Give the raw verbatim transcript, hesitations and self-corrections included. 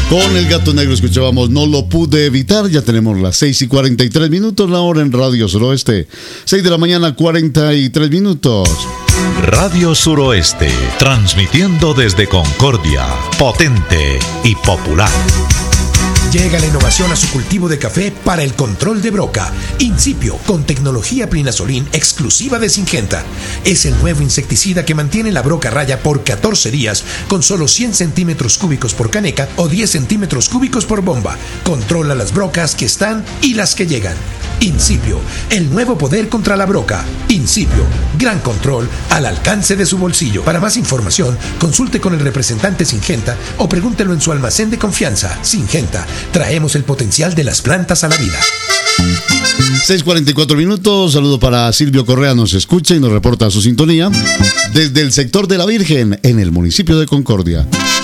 Con el Gato Negro escuchábamos No lo pude evitar. Ya tenemos las seis y cuarenta y tres minutos, la hora en Radio Suroeste. seis de la mañana, cuarenta y tres minutos. Radio Suroeste, transmitiendo desde Concordia, potente y popular. Llega la innovación a su cultivo de café para el control de broca. Incipio, con tecnología Plinazolin exclusiva de Syngenta. Es el nuevo insecticida que mantiene la broca a raya por catorce días con solo cien centímetros cúbicos por caneca o diez centímetros cúbicos por bomba. Controla las brocas que están y las que llegan. Incipio, el nuevo poder contra la broca. Incipio, gran control al alcance de su bolsillo. Para más información, consulte con el representante Syngenta o pregúntelo en su almacén de confianza. Syngenta, traemos el potencial de las plantas a la vida. seis cuarenta y cuatro minutos, saludo para Silvio Correa, nos escucha y nos reporta su sintonía desde el sector de la Virgen en el municipio de Concordia.